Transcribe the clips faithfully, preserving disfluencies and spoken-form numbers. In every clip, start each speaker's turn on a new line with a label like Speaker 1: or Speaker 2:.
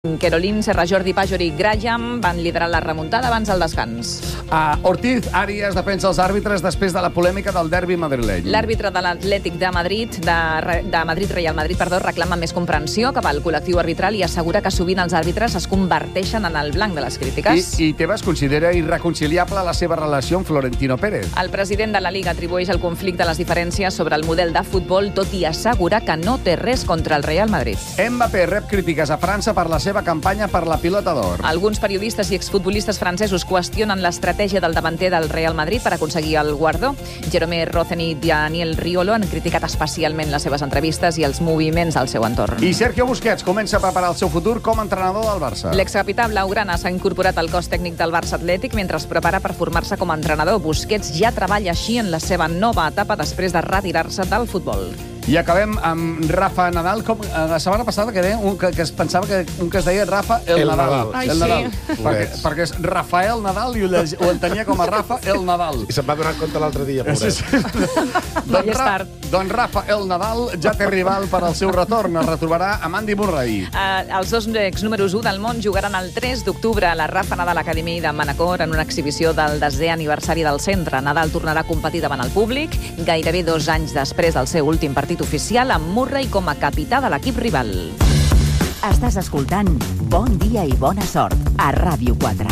Speaker 1: Caroline, Serra Jordi, Pajor i Graham van liderar la remuntada abans del descans.
Speaker 2: Uh, Ortiz Arias defensa els àrbitres després de la polèmica del derbi madrileny.
Speaker 1: L'àrbitre de l'Atlètic de Madrid, de, de Madrid, Real Madrid, perdó, reclama més comprensió cap al col·lectiu arbitral i assegura que sovint els àrbitres es converteixen en el blanc de les crítiques.
Speaker 2: I, i Tebas considera irreconciliable la seva relació amb Florentino Pérez.
Speaker 1: El president de la Liga atribueix el conflicte a les diferències sobre el model de futbol, tot i assegurar que no té res contra el Real Madrid.
Speaker 2: Mbappé rep crítiques a França per la seva campanya per la pilota d'or.
Speaker 1: Alguns periodistes i exfutbolistes francesos qüestionen l'estratègia del davanter del Real Madrid per aconseguir el guardó. Jerome Rozen i Daniel Riolo han criticat especialment les seves entrevistes i els moviments al seu entorn.
Speaker 2: I Sergio Busquets comença a preparar el seu futur com a entrenador del Barça.
Speaker 1: L'excapità blaugrana s'ha incorporat al cos tècnic del Barça Atlètic mentre es prepara per formar-se com a entrenador. Busquets ja treballa així en la seva nova etapa després de retirar-se del futbol.
Speaker 2: I acabem amb Rafa Nadal. Com, la setmana passada que, deia, un, que, que es pensava que un que es deia Rafa el,
Speaker 3: el
Speaker 2: Nadal.
Speaker 3: Nadal.
Speaker 1: Ai,
Speaker 2: el
Speaker 1: sí.
Speaker 2: Nadal. Perquè, perquè és Rafael Nadal i ho, ho entenia com a Rafa el Nadal.
Speaker 3: I se'n va donar compte l'altre dia, pobret.
Speaker 2: Sí, sí. doncs, Ra doncs Rafa el Nadal ja té rival per al seu retorn. Es retrobarà amb Andy Murray.
Speaker 1: Uh, els dos ex números u del món jugaran el tres d'octubre a la Rafa Nadal Academy de Manacor en una exhibició del desè aniversari del centre. Nadal tornarà a competir davant el públic gairebé dos anys després del seu últim partit oficial amb Murray com a capità de l'equip rival.
Speaker 4: Estàs escoltant Bon dia i bona sort a Ràdio quatre.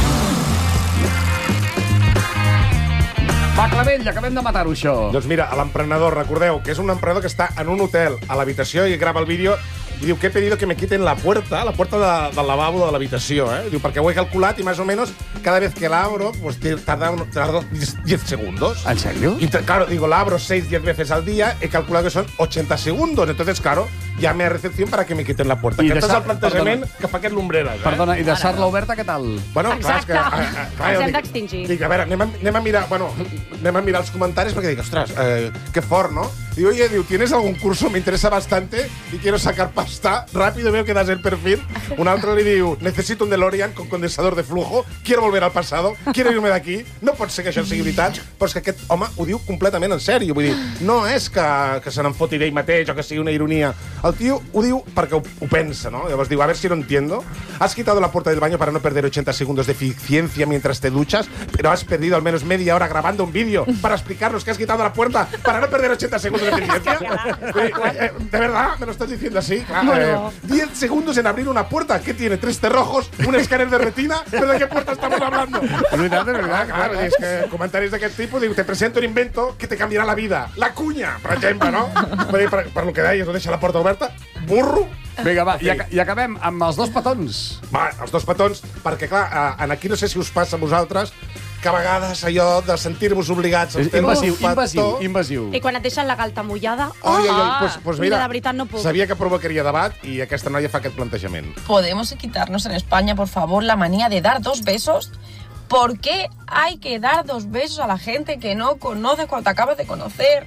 Speaker 2: Va, Clavell, acabem de matar-ho, això.
Speaker 3: Doncs mira, l'emprenedor, recordeu, que és un emprenedor que està en un hotel, a l'habitació, i grava el vídeo i diu que he pedido que me quiten la puerta, la puerta de, del lavabo de l'habitació, eh? Diu, perquè ho he calculat i más o menos cada vez que la abro, pues tarda, tarda diez segundos.
Speaker 2: ¿En serio?
Speaker 3: Y claro, digo, la abro seis, diez veces al día, he calculado que son ochenta segundos. Entonces, claro, llame a recepción para que me quiten la puerta. I aquest és el plantejament perdona, que fa aquest Lumbreras, eh?
Speaker 2: Perdona, i deixar-la oberta, què tal?
Speaker 3: Bueno,
Speaker 5: exacte.
Speaker 3: Clar, és que, a, a, clar,
Speaker 5: ens hem
Speaker 3: dic,
Speaker 5: d'extingir.
Speaker 3: Dic, a veure, anem a, anem a mirar, bueno, anem a mirar els comentaris perquè dic, ostres, eh, que fort, ¿no? Digo, oye, diu, ¿tienes algún curso? Me interesa bastante y quiero sacar pasta. Rápido veo que das el perfil. Un altre li diu, necesito un DeLorean con condensador de flujo, quiero volver al pasado, quiero irme d'aquí. No pot ser que això sigui veritat, però és que aquest home ho diu completament en sèrio. Vull dir, no és que, que se n'enfoti d'ell mateix o que sigui una ironia. El tio ho diu perquè ho, ho pensa, ¿no? Llavors diu, a ver si lo entiendo. Has quitado la puerta del baño para no perder ochenta segundos de eficiencia mientras te duchas, pero has perdido al menos media hora grabando un vídeo para explicarnos que has quitado la puerta para no perder ochenta segundos de eficiencia. eh, eh, ¿De verdad? ¿Me lo estás diciendo así? Claro, eh, diez segundos en abrir una puerta. ¿Qué tiene? ¿Tres cerrojos? ¿Un escàner de retina? ¿Pero de qué puerta estamos hablando?
Speaker 2: És veritat, és veritat.
Speaker 3: Claro, és que comentaris d'aquest tipus, diu, te presento un invento que te canviarà la vida. La cunya, per exemple, no? Per, per, per lo que deies, no deixa la porta oberta. Burro.
Speaker 2: Vinga, va, i, ac i acabem amb els dos petons.
Speaker 3: Va, els dos petons, perquè, clar, en aquí no sé si us passa a vosaltres, que a vegades allò de sentir-vos obligats a fer
Speaker 2: invasiu,
Speaker 3: un petó...
Speaker 2: invasiu, invasiu.
Speaker 5: I quan et deixen la galta mullada...
Speaker 3: Ai, ai, ai,
Speaker 5: ah,
Speaker 3: pues, pues mira,
Speaker 5: mira, de veritat no puc.
Speaker 3: Sabia que provocaria debat i aquesta noia fa aquest plantejament.
Speaker 6: ¿Podemos quitarnos en España, por favor, la manía de dar dos besos? ¿Por qué hay que dar dos besos a la gente que no conoces cuando te acabas de conocer?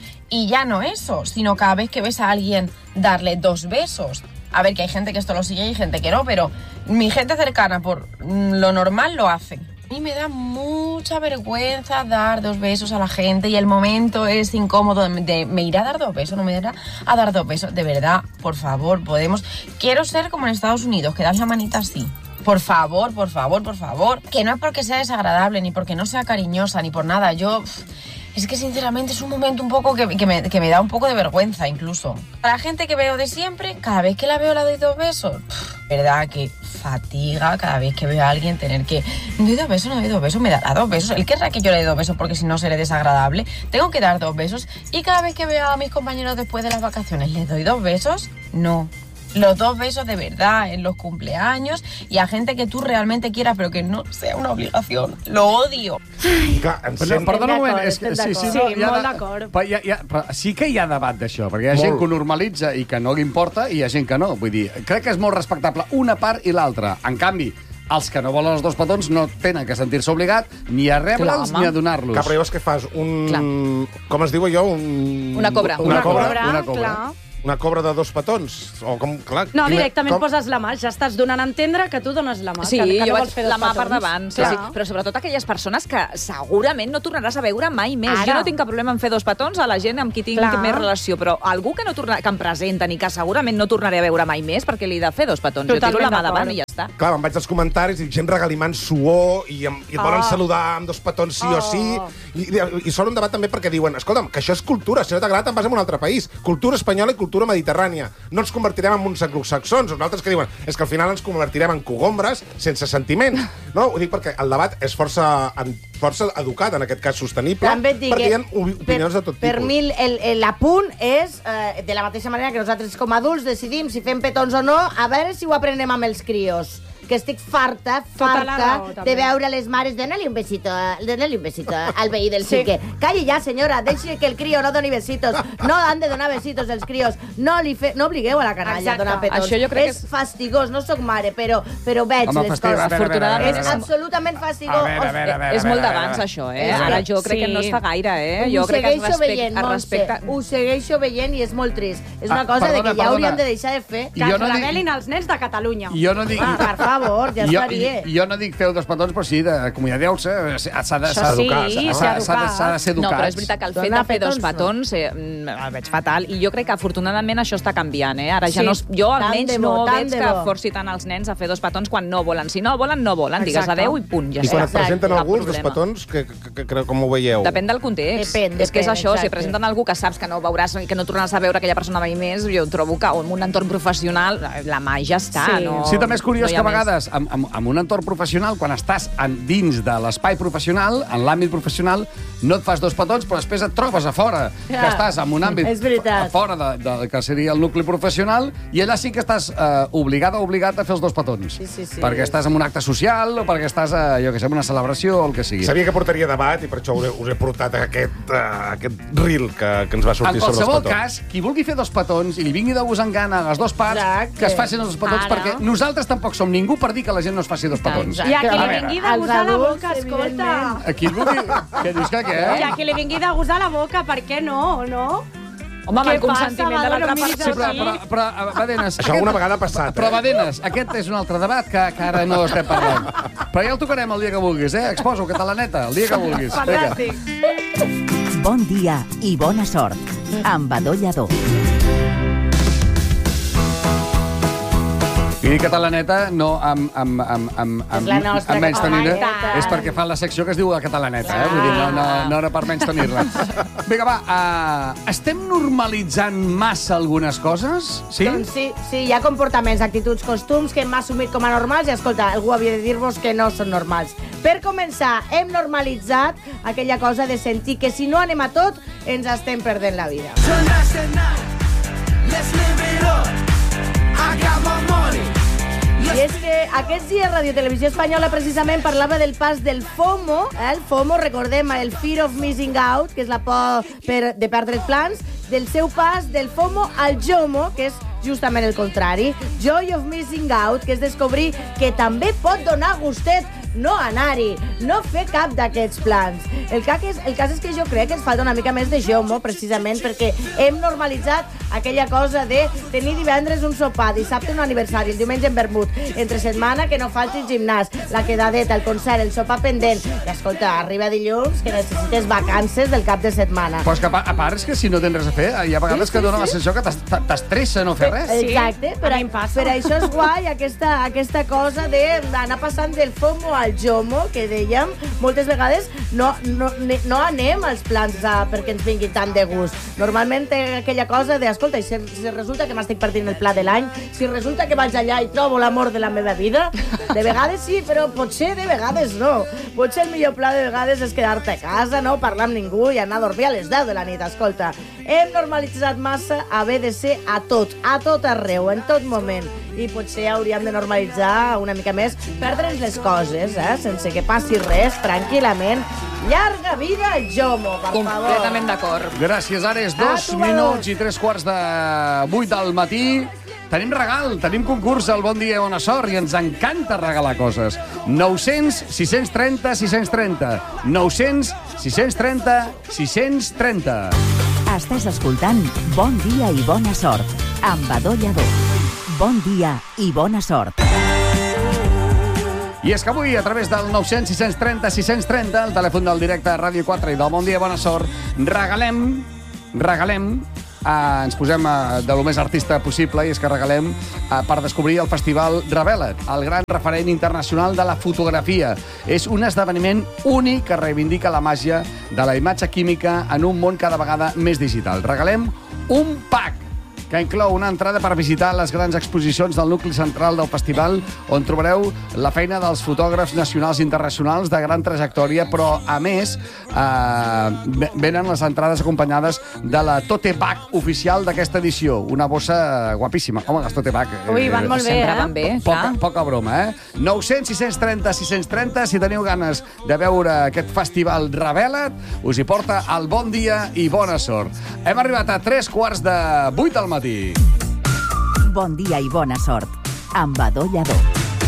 Speaker 6: Y ya no eso, sino cada vez que ves a alguien darle dos besos. A ver, que hay gente que esto lo sigue y hay gente que no, pero mi gente cercana, por lo normal, lo hace. A mí me da mucha vergüenza dar dos besos a la gente y el momento es incómodo de me irá a dar dos besos, no me irá a dar dos besos. De verdad, por favor, podemos... Quiero ser como en Estados Unidos, que das la manita así. Por favor, por favor, por favor. Que no es porque sea desagradable, ni porque no sea cariñosa, ni por nada. Yo... Es que, sinceramente, es un momento un poco que, que, me, que me da un poco de vergüenza, incluso. A la gente que veo de siempre, cada vez que la veo la doy dos besos. Pff, verdad que fatiga cada vez que veo a alguien tener que... No doy dos besos, no doy dos besos, me dará dos besos. Él querrá que yo le dé dos besos porque si no seré desagradable. Tengo que dar dos besos. Y cada vez que veo a mis compañeros después de las vacaciones, ¿les doy dos besos? No. Los dos besos de verdad en los cumpleaños y a gente que tú realmente quieras, pero que no sea una obligación. Lo odio.
Speaker 3: Clar, em
Speaker 2: Però,
Speaker 3: sent...
Speaker 2: perdona un moment, és
Speaker 5: Estem
Speaker 2: que, sí, sí,
Speaker 5: d'acord.
Speaker 2: no,
Speaker 5: Sí,
Speaker 2: hi ha
Speaker 5: molt
Speaker 2: de-
Speaker 5: d'acord.
Speaker 2: però hi ha, hi ha, però sí que hi ha debat d'això, perquè hi ha gent
Speaker 3: Molt.
Speaker 2: que ho normalitza i que no li importa i hi ha gent que no. Vull dir, crec que és molt respectable una part i l'altra. En canvi, els que no volen els dos petons no tenen que sentir-se obligat ni a rebre'ls
Speaker 1: Clar,
Speaker 2: ni a donar-los.
Speaker 3: Clar, però llavors què fas? Un...
Speaker 1: Clar.
Speaker 3: Com es diu allò? Un...
Speaker 1: Una cobra.
Speaker 3: Una,
Speaker 2: Una
Speaker 3: cobra.
Speaker 2: cobra. Una cobra.
Speaker 5: Clar.
Speaker 3: una cobra de dos petons? O com, clar,
Speaker 5: No,
Speaker 3: quina-
Speaker 5: directament
Speaker 3: com-
Speaker 5: poses la mà. Ja estàs donant a entendre que tu dones la mà.
Speaker 1: Sí,
Speaker 5: que, que
Speaker 1: jo
Speaker 5: no
Speaker 1: vaig
Speaker 5: vols fer dos
Speaker 1: la mà per
Speaker 5: petons.
Speaker 1: davant. Sí,
Speaker 5: Clar.
Speaker 1: sí. Però sobretot aquelles persones que segurament no tornaràs a veure mai més.
Speaker 5: Ara.
Speaker 1: Jo no tinc cap problema en fer dos petons a la gent amb qui tinc
Speaker 5: Clar.
Speaker 1: més relació, però algú que, no torna, que em presenten i que segurament no tornaré a veure mai més, perquè li he de fer dos petons. Jo
Speaker 5: Totalment
Speaker 1: tiro la mà
Speaker 5: d'acord.
Speaker 1: davant i ja està.
Speaker 3: Clar, me'n vaig als comentaris i gent regalimant suor i, em, i et volen
Speaker 5: Oh.
Speaker 3: saludar amb dos petons sí
Speaker 5: Oh.
Speaker 3: o sí. I, i, i surt un debat també perquè diuen, escolta'm, que això és cultura, si no t'agrada te'n vas a un altre país. Cultura espanyola i cultura mediterrània. No ens convertirem en uns anglosaxons. Uns altres que diuen, és que al final ens convertirem en cogombres sense sentiments. No? Ho dic perquè el debat és força, en, força educat, en aquest cas sostenible,
Speaker 7: També et dic
Speaker 3: perquè
Speaker 7: que
Speaker 3: hi ha opi- opinions
Speaker 7: per,
Speaker 3: de tot tipus.
Speaker 7: Per mi el- el- l'apunt és, eh, de la mateixa manera que nosaltres com a adults decidim si fem petons o no, a veure si ho aprenem amb els crios. Que estic farta,
Speaker 5: Tota la
Speaker 7: farta
Speaker 5: raó, també.
Speaker 7: de veure les mares dona-li un besito, dona-li un besito al veí del
Speaker 5: Sí.
Speaker 7: cinquè. Calli ja, senyora, deixi que el crio no doni besitos. No han de donar besitos els crios. No, li fe... no obligueu a la canalla
Speaker 5: Exacte.
Speaker 7: a donar petons.
Speaker 1: Això jo crec
Speaker 7: és
Speaker 1: que és-
Speaker 7: fastigós, no sóc mare, però, però veig
Speaker 2: Home,
Speaker 7: les
Speaker 2: fastigós,
Speaker 7: coses.
Speaker 2: a veure, a veure, a veure,
Speaker 7: És
Speaker 2: a veure.
Speaker 7: absolutament fastigós.
Speaker 2: A veure, a veure, a veure.
Speaker 1: És molt
Speaker 2: a veure,
Speaker 1: d'abans,
Speaker 2: a veure.
Speaker 1: això, eh?
Speaker 7: És
Speaker 1: Ara
Speaker 7: que-
Speaker 1: jo crec que no es fa gaire, eh? Jo
Speaker 7: ho
Speaker 1: crec que es
Speaker 7: segueixo
Speaker 1: respecta...
Speaker 7: veient,
Speaker 1: es
Speaker 7: Montse.
Speaker 1: respecta...
Speaker 7: Ho segueixo veient i és molt trist. És una
Speaker 2: Ah,
Speaker 7: cosa
Speaker 2: perdona,
Speaker 7: de que ja
Speaker 2: perdona.
Speaker 7: hauríem de deixar de fer.
Speaker 2: I
Speaker 5: Que
Speaker 2: jo
Speaker 5: es
Speaker 2: no dic-
Speaker 5: revelin els nens de Catalunya.
Speaker 2: Jo no dic...
Speaker 7: Ah, per favor, ja
Speaker 2: jo,
Speaker 7: estaria.
Speaker 2: jo no dic feu dos petons, però sí, d'acomiadeu-se. S'ha de,
Speaker 5: Això
Speaker 2: s'ha
Speaker 5: sí,
Speaker 2: d'educar.
Speaker 5: ser
Speaker 2: S'ha s'ha de, s'ha de ser
Speaker 1: No,
Speaker 2: educats.
Speaker 1: però és veritat que el fet
Speaker 7: Donar
Speaker 1: de fer dos
Speaker 7: petons,
Speaker 1: petons eh, mm, el veig fatal. I jo crec que afortunadament això està canviant, eh? Ara ja
Speaker 7: Sí,
Speaker 1: no... es- Jo
Speaker 7: tant
Speaker 1: almenys
Speaker 7: de
Speaker 1: no
Speaker 7: bo, tant
Speaker 1: veig
Speaker 7: de
Speaker 1: que
Speaker 7: bo.
Speaker 1: forci tant els nens a fer dos petons quan no volen. Si no volen, no volen. Digues
Speaker 5: Exacte.
Speaker 1: adeu i punt, ja
Speaker 3: I quan
Speaker 1: està.
Speaker 3: et presenten
Speaker 1: Cap
Speaker 3: algú, els dos
Speaker 1: problema.
Speaker 3: petons, que, que, que, que, com ho veieu?
Speaker 1: Depèn del context.
Speaker 7: Depèn,
Speaker 1: és que és
Speaker 7: depèn,
Speaker 1: això, si
Speaker 7: exacte.
Speaker 1: presenten algú que saps que no veuràs i que no tornaràs a veure aquella persona mai més, jo trobo que en un entorn professional la mà ja està.
Speaker 5: Sí.
Speaker 1: No,
Speaker 2: Sí, també és curiós
Speaker 1: no hi
Speaker 2: que
Speaker 1: ha
Speaker 2: a
Speaker 1: més.
Speaker 2: vegades, en, en, en un entorn professional, quan estàs en, dins de l'espai professional, en l'àmbit professional, no et fas dos petons, però després et trobes a fora, que
Speaker 7: Ja.
Speaker 2: estàs en un àmbit
Speaker 7: És veritat.
Speaker 2: a fora de, de, que seria el nucli professional, i allà sí que estàs eh, obligada o obligat a fer els dos petons.
Speaker 7: Sí, sí, sí.
Speaker 2: Perquè estàs en un acte social o perquè estàs a, jo que sé, en una celebració o el que sigui.
Speaker 3: Sabia que portaria debat i per això us he, us he portat aquest, uh, aquest reel que, que ens va
Speaker 2: En
Speaker 3: sortir sobre els
Speaker 2: qualsevol
Speaker 3: petons.
Speaker 2: cas, qui vulgui fer dos petons i li vingui de gust en gana a les dues parts,
Speaker 7: Exacte.
Speaker 2: que es facin els dos petons,
Speaker 5: Ara.
Speaker 2: perquè nosaltres tampoc som ningú per dir que la gent no es faci dos petons.
Speaker 7: Exacte.
Speaker 5: I a qui
Speaker 2: A
Speaker 5: li
Speaker 2: veure,
Speaker 5: vingui de
Speaker 7: els
Speaker 5: gustar la
Speaker 7: adults,
Speaker 5: boca, escolta.
Speaker 7: evidentment.
Speaker 2: A qui vulgui... Què dius que què?
Speaker 5: I a qui li vingui de gustar la boca, per què no, no?
Speaker 1: Home, amb
Speaker 5: Què
Speaker 1: el consentiment
Speaker 5: passa,
Speaker 1: de l'altra
Speaker 5: Badalona, miris
Speaker 2: Sí, però,
Speaker 1: persona.
Speaker 2: però, però, però Badenes...
Speaker 3: Això alguna vegada ha passat,
Speaker 2: Però,
Speaker 3: eh?
Speaker 2: Badenes, aquest és un altre debat que, que ara no estem parlant. Però ja el tocarem el dia que vulguis, eh? Exposo, catalaneta, el dia que vulguis. Vinga.
Speaker 5: Fantàstic.
Speaker 4: Bon dia i bona sort. Amb Adó Lladó.
Speaker 2: I dic catalaneta no amb, amb, amb, amb, amb,
Speaker 7: És la nostra
Speaker 2: amb menys tenir
Speaker 7: catalaneta.
Speaker 2: és perquè fan la secció que es diu la catalaneta, eh? Vull dir, no, no, no era per menys tenir-la. Vinga, va, uh, estem normalitzant massa algunes coses? Sí?
Speaker 7: Doncs sí, sí, hi ha comportaments, actituds, costums que hem assumit com a normals i, escolta, algú havia de dir-vos que no són normals. Per començar, hem normalitzat aquella cosa de sentir que si no anem a tot, ens estem perdent la vida. I és que aquests dies Radio Televisió Espanyola precisament parlava del pas del FOMO, eh? El FOMO, recordem, el Fear of Missing Out, que és la por per, de perdre els plans, del seu pas del FOMO al JOMO, que és justament el contrari. Joy of Missing Out, que és descobrir que també pot donar gustet no anar-hi, no fer cap d'aquests plans. El cas, és, el cas és que jo crec que ens falta una mica més de JOMO, precisament perquè hem normalitzat aquella cosa de tenir divendres un sopar, dissabte un aniversari, el diumenge en vermut, entre setmana que no falti el gimnàs, la quedadeta, el concert, el sopar pendent. I escolta, arriba dilluns que necessites vacances del cap de setmana.
Speaker 2: Però és que a part, a part és que si no tens res a fer, hi ha vegades
Speaker 7: Sí,
Speaker 2: que
Speaker 7: sí,
Speaker 2: dona la
Speaker 7: sí.
Speaker 2: sensació que t'es- t'estressa no fer res.
Speaker 7: Exacte, per,
Speaker 5: a mi em passa.
Speaker 7: per això és guai aquesta, aquesta cosa d'anar passant del FOMO al JOMO, que dèiem, moltes vegades no, no, ne- no anem als plans a, perquè ens vingui tant de gust. Normalment té aquella cosa de, escolta, i si, si resulta que m'estic partint el pla de l'any, si resulta que vaig allà i trobo l'amor de la meva vida, de vegades sí, però potser de vegades no. Potser el millor pla de vegades és quedar-te a casa, no parlar amb ningú i anar a dormir a les deu de la nit. Escolta, hem normalitzat massa haver de ser a tot, a tot arreu, en tot moment. I potser hauríem de normalitzar una mica més, perdre'ns les coses, eh? sense que passi res, tranquil·lament. Llarga vida al JOMO, per favor.
Speaker 1: Completament d'acord.
Speaker 2: Gràcies, Ares.
Speaker 7: A
Speaker 2: Dos
Speaker 7: tu,
Speaker 2: minuts i tres quarts de vuit del matí. Tenim regal, tenim concurs al Bon Dia i Bona Sort i ens encanta regalar coses. nou-cents, sis-cents trenta, sis-cents trenta. nou-cents, sis-cents trenta, sis-cents trenta.
Speaker 4: Estàs escoltant Bon dia i bona sort amb Badó Lladó. Bon dia i bona sort.
Speaker 2: I és que avui, a través del nou cents sis cents trenta sis cents trenta, el telèfon del directe de Ràdio quatre i del Bon dia i bona sort, regalem, regalem, eh, ens posem eh, de lo més artista possible, i és que regalem eh, per descobrir el Festival Revela't, el gran referent internacional de la fotografia. És un esdeveniment únic que reivindica la màgia de la imatge química en un món cada vegada més digital. Regalem un pack que inclou una entrada per visitar les grans exposicions del nucli central del festival, on trobareu la feina dels fotògrafs nacionals i internacionals de gran trajectòria, però, a més, eh, venen les entrades acompanyades de la tote bag oficial d'aquesta edició. Una bossa guapíssima. Home, les tote bag...
Speaker 5: Eh, Ui, van molt bé,
Speaker 1: sempre
Speaker 5: eh?
Speaker 1: van bé,
Speaker 2: Poca,
Speaker 1: clar.
Speaker 2: poca broma, eh? nou cents sis cents trenta sis cents trenta, si teniu ganes de veure aquest festival Revela't, us hi porta el Bon dia i bona sort. Hem arribat a tres quarts de vuit del matí.
Speaker 4: Bon dia i bona sort amb Badó Lladó.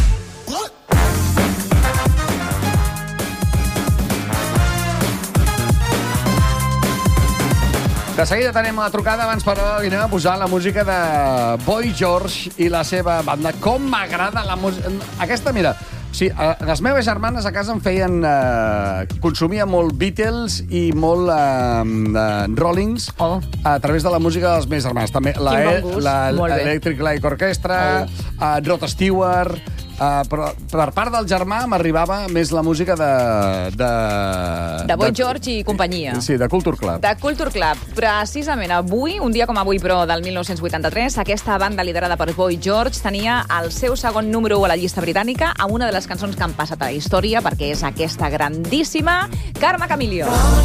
Speaker 2: De seguida tenim la trucada, abans però anem a posar la música de Boy George i la seva banda. Com m'agrada la música... Aquesta, mira, sí, les meves germanes a casa em feien... Eh, consumia molt Beatles i molt eh, Rollings
Speaker 1: Oh.
Speaker 2: a través de la música dels meus germans. També la,
Speaker 1: Quin bon gust.
Speaker 2: la,
Speaker 1: Molt bé.
Speaker 2: Electric Light Orchestra,
Speaker 1: Oh.
Speaker 2: uh, Rod Stewart... Uh, però per part del germà m'arribava més la música de... De,
Speaker 1: De Boy George i companyia.
Speaker 2: Sí, de Culture Club.
Speaker 1: De Culture Club. Precisament avui, un dia com avui, però del mil nou-cents vuitanta-tres, aquesta banda liderada per Boy George tenia el seu segon número u a la llista britànica amb una de les cançons que han passat a la història, perquè és aquesta grandíssima Karma Chameleon.